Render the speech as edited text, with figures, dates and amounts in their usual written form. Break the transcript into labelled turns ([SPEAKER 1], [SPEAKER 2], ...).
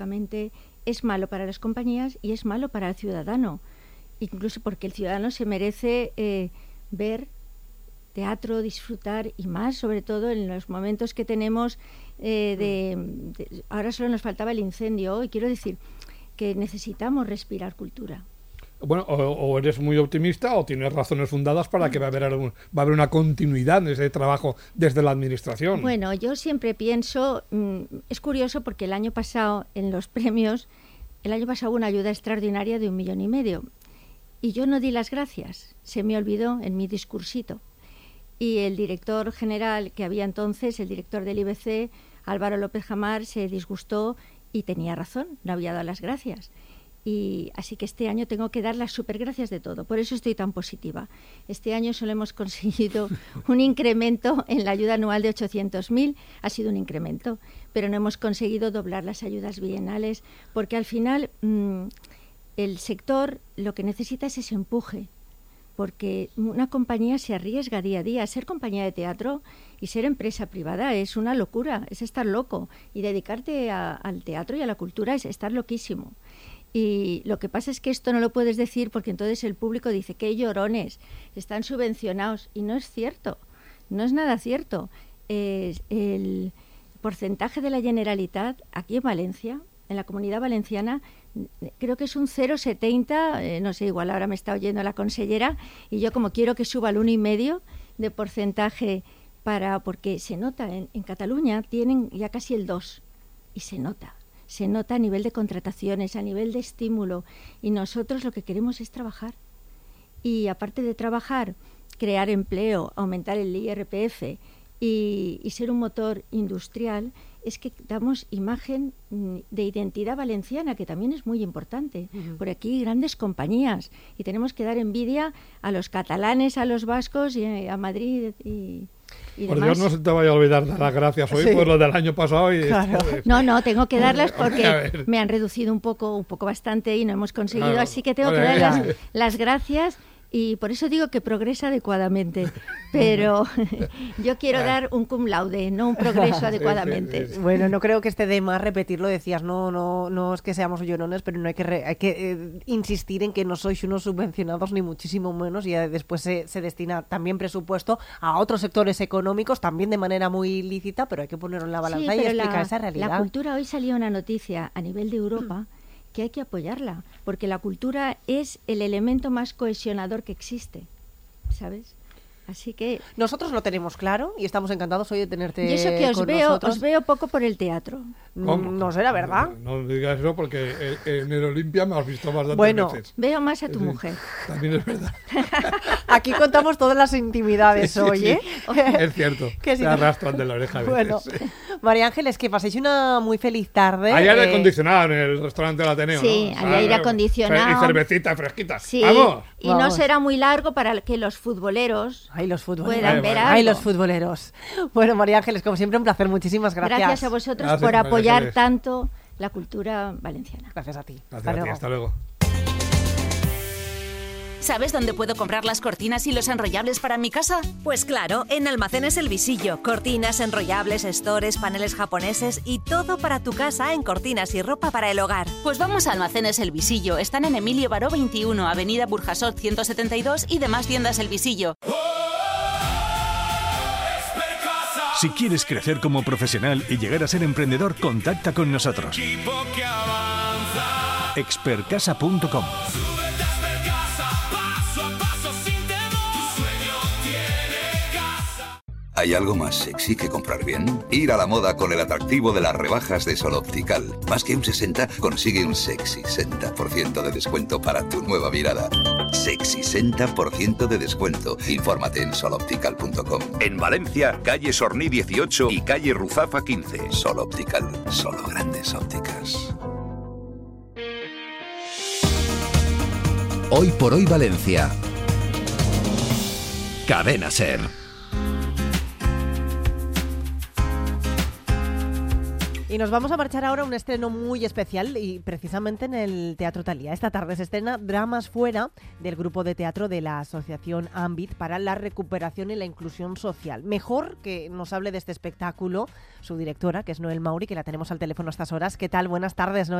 [SPEAKER 1] es malo para las compañías y es malo para el ciudadano, incluso porque el ciudadano se merece ver teatro, disfrutar y más, sobre todo en los momentos que tenemos ahora solo nos faltaba el incendio y quiero decir que necesitamos respirar cultura.
[SPEAKER 2] Bueno, o eres muy optimista o tienes razones fundadas para que va a haber una continuidad en ese trabajo desde la administración.
[SPEAKER 1] Bueno, yo siempre pienso, es curioso porque el año pasado en los premios, hubo una ayuda extraordinaria de 1,5 millones y yo no di las gracias, se me olvidó en mi discursito. Y el director general que había entonces, el director del IBC, Álvaro López Jamar, se disgustó y tenía razón, no había dado las gracias. Y así que este año tengo que dar las supergracias de todo, por eso estoy tan positiva. Este año solo hemos conseguido un incremento en la ayuda anual de 800.000, ha sido un incremento, pero no hemos conseguido doblar las ayudas bienales, porque al final el sector lo que necesita es ese empuje, porque una compañía se arriesga día a día. Ser compañía de teatro y ser empresa privada es una locura, es estar loco, y dedicarte al teatro y a la cultura es estar loquísimo. Y lo que pasa es que esto no lo puedes decir porque entonces el público dice, qué llorones, están subvencionados. Y no es cierto, no es nada cierto. El porcentaje de la Generalitat aquí en Valencia, en la Comunidad Valenciana, creo que es un 0,70, no sé, igual ahora me está oyendo la consellera, y yo como quiero que suba al 1,5 de porcentaje, porque se nota, en Cataluña tienen ya casi el 2, y se nota a nivel de contrataciones, a nivel de estímulo, y nosotros lo que queremos es trabajar. Y aparte de trabajar, crear empleo, aumentar el IRPF y ser un motor industrial, es que damos imagen de identidad valenciana, que también es muy importante. Por aquí hay grandes compañías y tenemos que dar envidia a los catalanes, a los vascos y a Madrid y
[SPEAKER 2] por
[SPEAKER 1] demás.
[SPEAKER 2] Dios, no se te vaya a olvidar dar las gracias hoy por lo del año pasado. Y
[SPEAKER 1] claro. No, tengo que darlas porque me han reducido un poco bastante y no hemos conseguido, así que tengo que dar las gracias. Y por eso digo que progresa adecuadamente, pero yo quiero dar un cum laude, no un progreso adecuadamente.
[SPEAKER 3] Sí. Bueno, no creo que esté de más repetirlo, decías, no es que seamos llorones, pero no hay que insistir en que no sois unos subvencionados ni muchísimo menos, y después se destina también presupuesto a otros sectores económicos, también de manera muy lícita, pero hay que ponerlo en la balanza y explicar esa realidad.
[SPEAKER 1] La cultura, hoy salió una noticia a nivel de Europa, que hay que apoyarla, porque la cultura es el elemento más cohesionador que existe, ¿sabes? Así que
[SPEAKER 3] nosotros lo tenemos claro y estamos encantados hoy de tenerte
[SPEAKER 1] y eso que os veo poco por el teatro.
[SPEAKER 3] No será verdad.
[SPEAKER 2] No digas eso porque en el Olimpia me has visto bastantes veces.
[SPEAKER 1] Veo más a tu mujer.
[SPEAKER 2] También es verdad.
[SPEAKER 3] Aquí contamos todas las intimidades hoy, ¿eh?
[SPEAKER 2] Es cierto, que se arrastran de la oreja a veces.
[SPEAKER 3] Bueno, María Ángeles, que paséis una muy feliz tarde.
[SPEAKER 2] Hay aire acondicionado en el restaurante del Ateneo,
[SPEAKER 1] sí,
[SPEAKER 2] ¿no?
[SPEAKER 1] hay aire acondicionado.
[SPEAKER 2] Y cervecita fresquita.
[SPEAKER 1] Sí,
[SPEAKER 2] ¡vamos!
[SPEAKER 1] Y no será muy largo para que los futboleros puedan ver algo.
[SPEAKER 3] Ay, los futboleros. Bueno, María Ángeles, como siempre, un placer. Muchísimas gracias.
[SPEAKER 1] Gracias a vosotros por apoyar tanto la cultura valenciana.
[SPEAKER 3] Gracias a ti.
[SPEAKER 2] Hasta luego.
[SPEAKER 4] ¿Sabes dónde puedo comprar las cortinas y los enrollables para mi casa?
[SPEAKER 5] Pues claro, en Almacenes El Visillo. Cortinas, enrollables, stores, paneles japoneses y todo para tu casa en cortinas y ropa para el hogar.
[SPEAKER 4] Pues vamos a Almacenes El Visillo. Están en Emilio Baró 21, Avenida Burjasot 172 y demás tiendas El Visillo.
[SPEAKER 6] Si quieres crecer como profesional y llegar a ser emprendedor, contacta con nosotros. Expertcasa.com.
[SPEAKER 7] ¿Hay algo más sexy que comprar bien? Ir a la moda con el atractivo de las rebajas de Sol Optical. Más que un 60, consigue un sexy 60% de descuento para tu nueva mirada. Sexy 60% de descuento. Infórmate en soloptical.com.
[SPEAKER 8] En Valencia, calle Sorní 18 y calle Ruzafa 15.
[SPEAKER 7] Sol Optical, solo grandes ópticas.
[SPEAKER 9] Hoy por hoy Valencia. Cadena SER.
[SPEAKER 3] Y nos vamos a marchar ahora a un estreno muy especial y precisamente en el Teatro Thalía. Esta tarde se estrena Dramas Fuera, del grupo de teatro de la Asociación Ambit para la Recuperación y la Inclusión Social. Mejor que nos hable de este espectáculo su directora, que es Noel Mauri, que la tenemos al teléfono a estas horas. ¿Qué tal? Buenas tardes, Noel.